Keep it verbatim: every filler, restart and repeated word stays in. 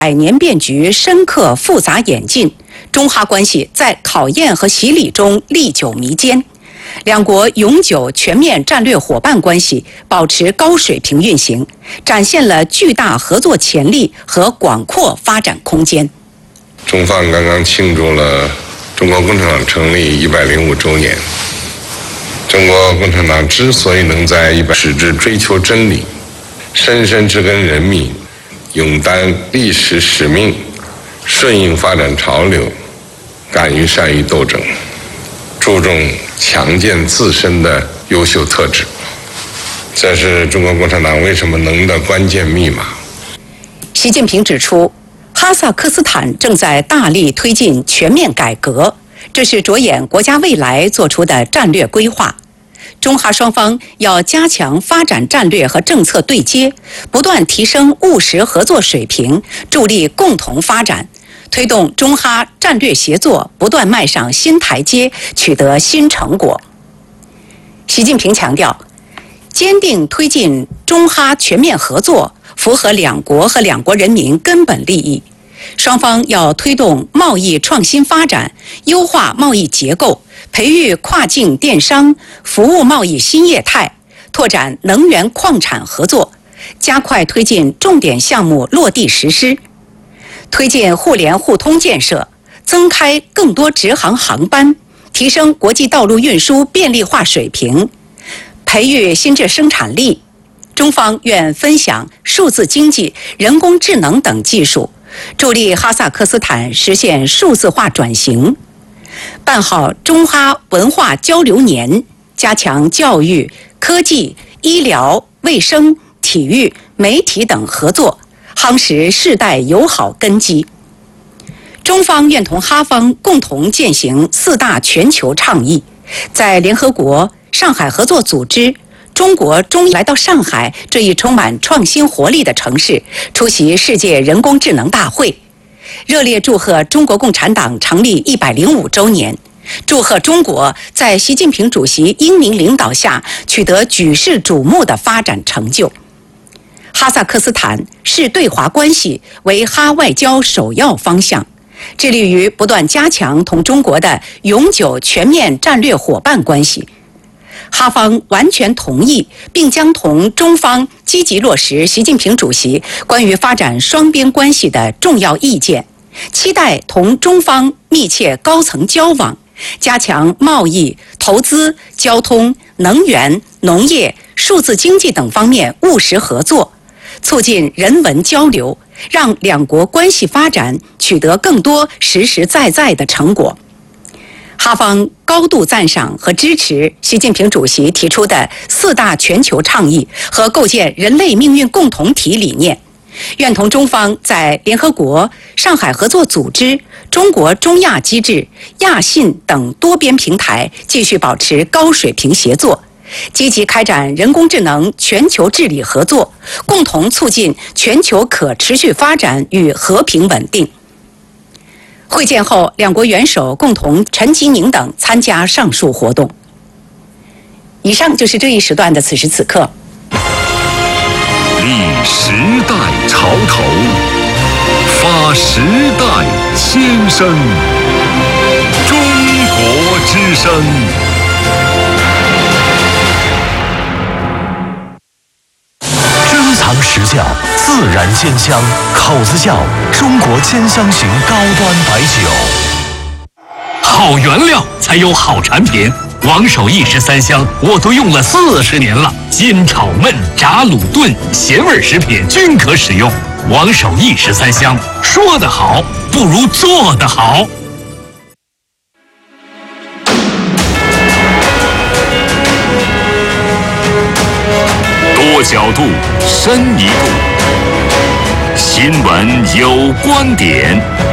百年变局深刻复杂演进，中哈关系在考验和洗礼中历久弥坚。两国永久全面战略伙伴关系保持高水平运行，展现了巨大合作潜力和广阔发展空间。 中方刚刚庆祝了中国共产党成立一百零五周年。中国共产党之所以能在一百矢志追求真理，深深植根人民，勇担历史使命，顺应发展潮流，敢于善于斗争，注重强健自身的优秀特质，这是中国共产党为什么能的关键密码。 习近平指出，哈萨克斯坦正在大力推进全面改革，这是着眼国家未来做出的战略规划。中哈双方要加强发展战略和政策对接，不断提升务实合作水平，助力共同发展，推动中哈战略协作不断迈上新台阶，取得新成果。习近平强调，坚定推进中哈全面合作，符合两国和两国人民根本利益。双方要推动贸易创新发展，优化贸易结构，培育跨境电商、服务贸易新业态，拓展能源矿产合作，加快推进重点项目落地实施，推进互联互通建设，增开更多直航航班，提升国际道路运输便利化水平，培育新质生产力。中方愿分享数字经济、人工智能等技术，助力哈萨克斯坦实现数字化转型，办好中哈文化交流年，加强教育、科技、医疗、卫生、体育、媒体等合作，夯实世代友好根基。中方愿同哈方共同践行四大全球倡议，在联合国、上海合作组织、中国终于来到上海这一充满创新活力的城市，出席世界人工智能大会，热烈祝贺中国共产党成立一百零五周年，祝贺中国在习近平主席英明领导下取得举世瞩目的发展成就。哈萨克斯坦视对华关系为哈外交首要方向，致力于不断加强同中国的永久全面战略伙伴关系。哈方完全同意，并将同中方积极落实习近平主席关于发展双边关系的重要意见，期待同中方密切高层交往，加强贸易、投资、交通、能源、农业、数字经济等方面务实合作，促进人文交流，让两国关系发展取得更多实实在在的成果。哈方高度赞赏和支持习近平主席提出的四大全球倡议和构建人类命运共同体理念，愿同中方在联合国、上海合作组织、中国中亚机制、亚信等多边平台继续保持高水平协作，积极开展人工智能全球治理合作，共同促进全球可持续发展与和平稳定。会见后，两国元首共同陈吉宁等参加上述活动。以上就是这一时段的此时此刻。 立时代潮头，发时代先声，中国之声。珍藏实窖，自然鲜香，口子窖中国兼香型高端白酒。好原料才有好产品。王守义十三香我都用了四十年了，煎炒焖炸卤炖咸味食品均可使用。王守义十三香，说得好不如做得好。多角度，深一步。新闻有观点，